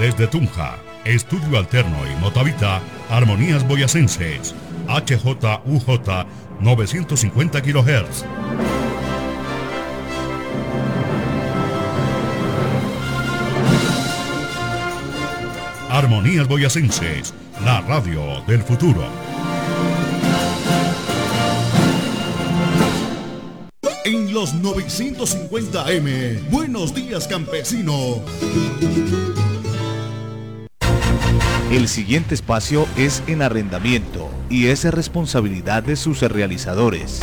Desde Tunja, Estudio Alterno y Motavita, Armonías Boyacenses, HJUJ 950 kHz. Armonías Boyacenses, la radio del futuro. En los 950 AM, Buenos Días Campesino. El siguiente espacio es en arrendamiento y es responsabilidad de sus realizadores.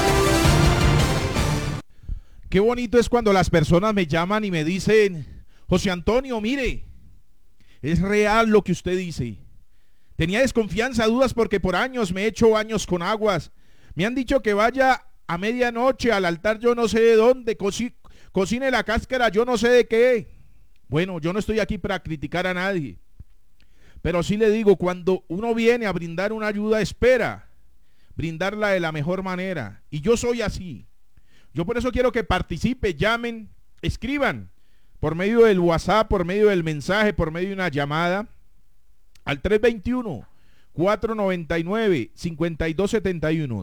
Qué bonito es cuando las personas me llaman y me dicen: José Antonio, mire, es real lo que usted dice. Tenía desconfianza, dudas, porque por años me he hecho baños con aguas. Me han dicho que vaya a medianoche al altar yo no sé de dónde, cocine la cáscara yo no sé de qué. Bueno, yo no estoy aquí para criticar a nadie, pero sí le digo, cuando uno viene a brindar una ayuda, espera brindarla de la mejor manera. Y yo soy así. Yo por eso quiero que participe, llamen, escriban por medio del WhatsApp, por medio del mensaje, por medio de una llamada al 321-499-5271.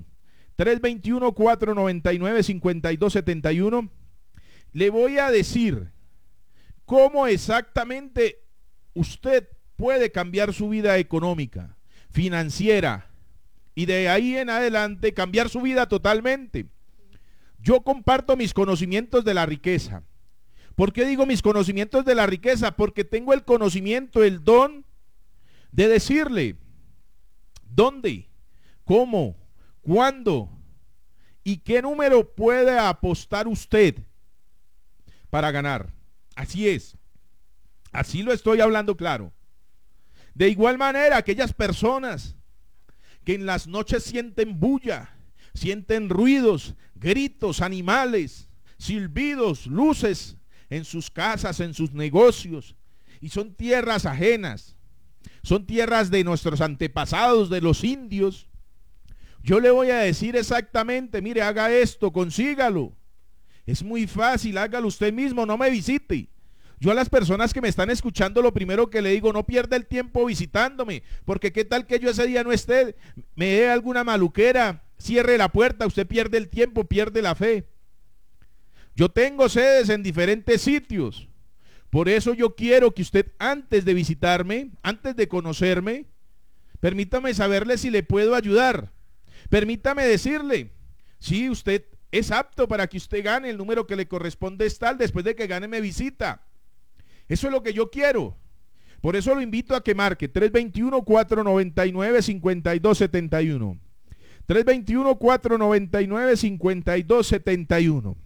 321-499-5271. Le voy a decir cómo exactamente usted puede cambiar su vida económica, financiera, y de ahí en adelante cambiar su vida totalmente. Yo comparto mis conocimientos de la riqueza. ¿Por qué digo mis conocimientos de la riqueza? Porque tengo el conocimiento, el don de decirle dónde, cómo, cuándo y qué número puede apostar usted para ganar. Así es. Así lo estoy hablando claro. De igual manera, aquellas personas que en las noches sienten bulla, sienten ruidos, gritos, animales, silbidos, luces en sus casas, en sus negocios, y son tierras ajenas, son tierras de nuestros antepasados, de los indios. Yo le voy a decir exactamente, mire, haga esto, consígalo. Es muy fácil, hágalo usted mismo, no me visite. Yo a las personas que me están escuchando, lo primero que le digo, no pierda el tiempo visitándome, porque qué tal que yo ese día no esté, me dé alguna maluquera, cierre la puerta, usted pierde el tiempo, pierde la fe. Yo tengo sedes en diferentes sitios, por eso yo quiero que usted, antes de visitarme, antes de conocerme, permítame saberle si le puedo ayudar. Permítame decirle, si usted es apto para que usted gane, el número que le corresponde es tal, después de que gane me visita. Eso es lo que yo quiero. Por eso lo invito a que marque 321-499-5271. 321-499-5271.